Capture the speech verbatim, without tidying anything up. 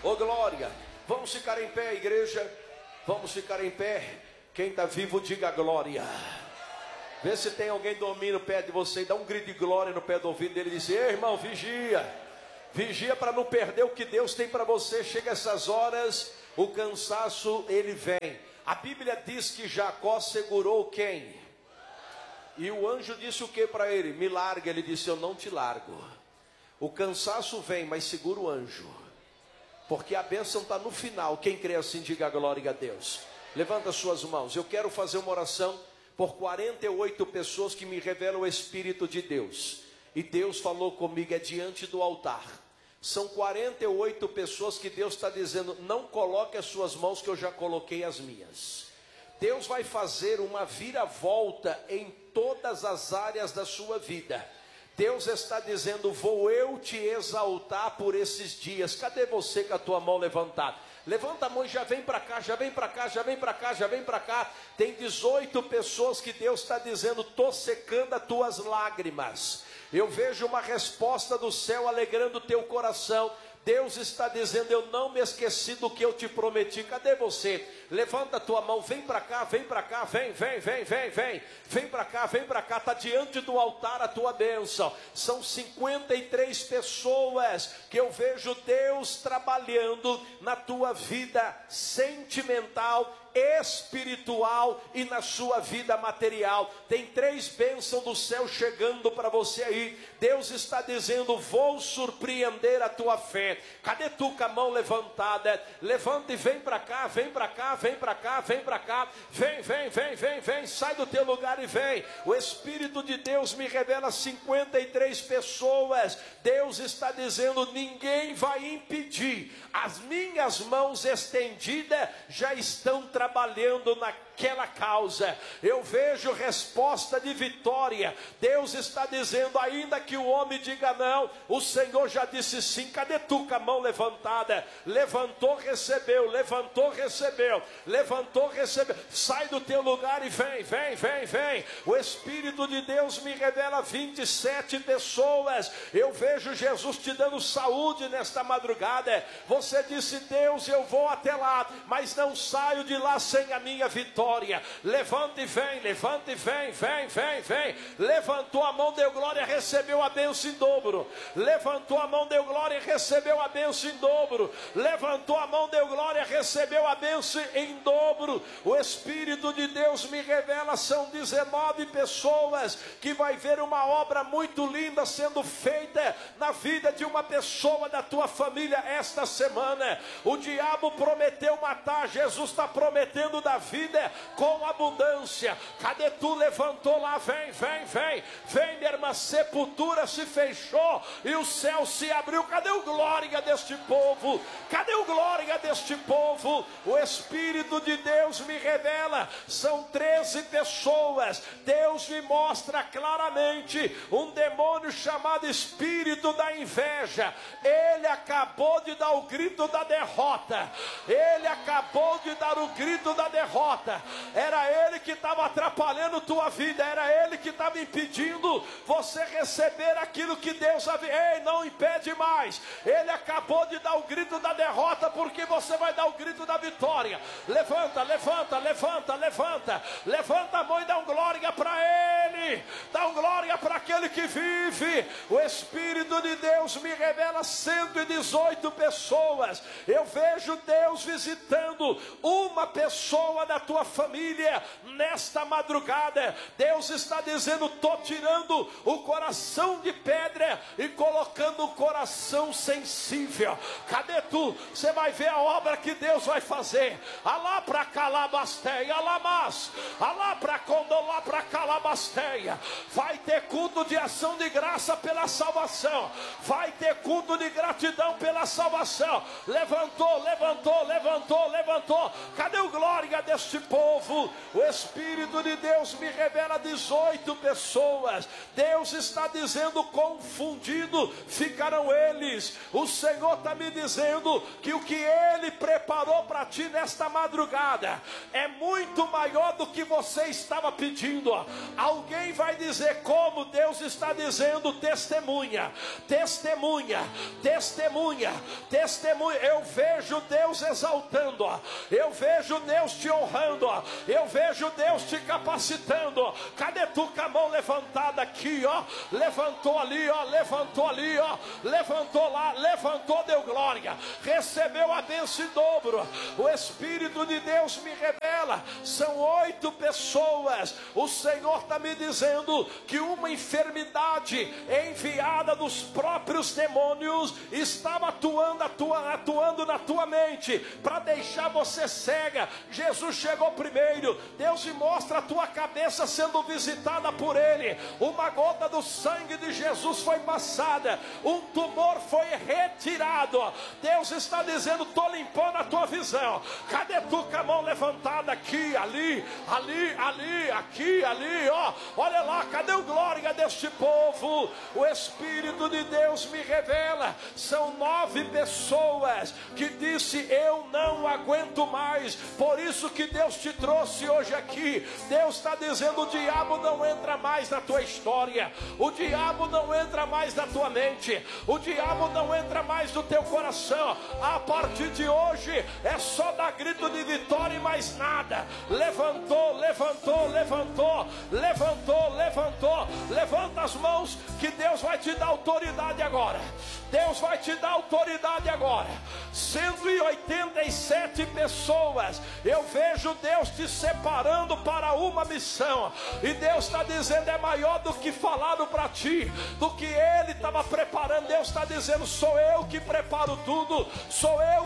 Ô glória. Vamos ficar em pé, igreja. Vamos ficar em pé. Quem está vivo, diga glória. Vê se tem alguém dormindo perto de você e dá um grito de glória no pé do ouvido dele e diz: ei, irmão, vigia. Vigia para não perder o que Deus tem para você. Chega essas horas, o cansaço ele vem. A Bíblia diz que Jacó segurou quem? E o anjo disse o que para ele? Me larga. Ele disse: eu não te largo. O cansaço vem, mas segura o anjo, porque a bênção está no final. Quem crê assim, diga glória a Deus. Levanta suas mãos. Eu quero fazer uma oração por quarenta e oito pessoas que me revelam o Espírito de Deus. E Deus falou comigo, é diante do altar. São quarenta e oito pessoas que Deus está dizendo: não coloque as suas mãos, que eu já coloquei as minhas. Deus vai fazer uma viravolta em todas as áreas da sua vida. Deus está dizendo: vou eu te exaltar por esses dias. Cadê você com a tua mão levantada? Levanta a mão e já vem para cá, já vem para cá, já vem para cá, já vem para cá. Tem dezoito pessoas que Deus está dizendo: estou secando as tuas lágrimas. Eu vejo uma resposta do céu alegrando o teu coração. Deus está dizendo: eu não me esqueci do que eu te prometi. Cadê você? Levanta a tua mão, vem para cá, vem para cá, vem, vem, vem, vem, vem. Vem para cá, vem para cá, está diante do altar a tua bênção. São cinquenta e três pessoas que eu vejo Deus trabalhando na tua vida sentimental, espiritual e na sua vida material. Tem três bênçãos do céu chegando para você aí. Deus está dizendo: vou surpreender a tua fé. Cadê tu com a mão levantada? Levanta e vem para cá, vem para cá, vem para cá, vem para cá. Vem, vem, vem, vem, vem. Sai do teu lugar e vem. O Espírito de Deus me revela cinquenta e três pessoas. Deus está dizendo: ninguém vai impedir. As minhas mãos estendidas já estão trabalhando naquela causa. Eu vejo resposta de vitória. Deus está dizendo: ainda que o homem diga não, o Senhor já disse sim. Cadê tu com a mão levantada? Levantou, recebeu. Levantou, recebeu. Levantou, recebeu. Sai do teu lugar e vem, vem, vem, vem. O Espírito de Deus me revela vinte e sete pessoas. Eu vejo Jesus te dando saúde nesta madrugada. Você disse: Deus, eu vou até lá, mas não saio de lá sem a minha vitória. Levanta e vem, levanta e vem, vem, vem, vem. Levantou a mão, deu glória, recebeu a bênção em dobro. Levantou a mão, deu glória, recebeu a bênção em dobro. Levantou a mão, deu glória, recebeu a bênção em dobro. O Espírito de Deus me revela, são dezenove pessoas que vai ver uma obra muito linda sendo feita na vida de uma pessoa da tua família esta semana. O diabo prometeu matar, Jesus está prometendo da vida com abundância. Cadê tu? Levantou lá, vem, vem, vem, vem, minha irmã. Sepultura se fechou e o céu se abriu. Cadê o glória deste povo? Cadê o glória deste povo? O Espírito de Deus me revela, são treze pessoas. Deus me mostra claramente um demônio chamado espírito da inveja. Ele acabou de dar o grito da derrota. Ele acabou de dar o grito da derrota. Era ele que estava atrapalhando tua vida. Era ele que estava impedindo você receber aquilo que Deus havia. Ei, não impede mais. Ele acabou de dar o grito da derrota, porque você vai dar o grito da vitória. Levanta, levanta, levanta, levanta. Levanta a mão e dá um glória para ele. Dá um glória para aquele que vive. O Espírito de Deus me revela cento e dezoito pessoas. Eu vejo Deus visitando uma pessoa da tua família nesta madrugada. Deus está dizendo: estou tirando o coração de pedra e colocando o coração sensível. Cadê tu? Você vai ver a obra que Deus vai fazer. Alá para calabasteia, alamas. Alá para condolá para calabasteia. Vai ter culto de ação de graça pela salvação. Vai ter culto de gratidão pela salvação. Levantou, levantou, levantou, levantou. Cadê o glória glória deste povo. O Espírito de Deus me revela dezoito pessoas. Deus está dizendo: confundido ficarão eles. O Senhor está me dizendo que o que Ele preparou para ti nesta madrugada é muito maior do que você estava pedindo. Alguém vai dizer como? Deus está dizendo: testemunha, testemunha, testemunha, testemunha. Eu vejo Deus exaltando, eu vejo Deus te honrando, eu vejo Deus te capacitando. Cadê tu com a mão levantada aqui, ó? Levantou ali, ó, levantou ali, ó, levantou lá, levantou, deu glória, recebeu a bênção em dobro. O Espírito de Deus me revela, são oito pessoas. O Senhor está me dizendo que uma enfermidade enviada dos próprios demônios estava atuando, atuando, atuando na tua mente para deixar você cega. Jesus chegou primeiro. Deus me mostra a tua cabeça sendo visitada por Ele. Uma gota do sangue de Jesus foi passada, um tumor foi retirado. Deus está dizendo: estou limpando a tua visão. Cadê tu com a mão levantada aqui, ali, ali, ali, aqui, ali, ó. Olha lá, cadê o glória deste povo? O Espírito de Deus me revela, são nove pessoas que disse: eu não aguento mais. Por isso que Deus te trouxe hoje aqui. Deus está dizendo: o diabo não entra mais na tua história, o diabo não entra mais na tua mente, o diabo não entra mais no teu coração. A partir de hoje é só dar grito de vitória e mais nada. Levantou, levantou, levantou, levantou, levantou. Levanta as mãos que Deus vai te dar autoridade agora. Deus vai te dar autoridade agora. cento e oitenta e sete pessoas. Eu vejo Deus te separando para uma missão. E Deus está dizendo: é maior do que falaram para ti, do que Ele estava preparando. Deus está dizendo: sou eu que preparo tudo, sou eu